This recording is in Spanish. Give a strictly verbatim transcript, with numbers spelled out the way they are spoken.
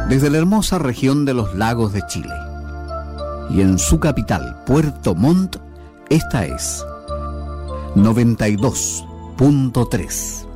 desde la hermosa región de los lagos de Chile. Y en su capital, Puerto Montt, esta es noventa y dos punto tres.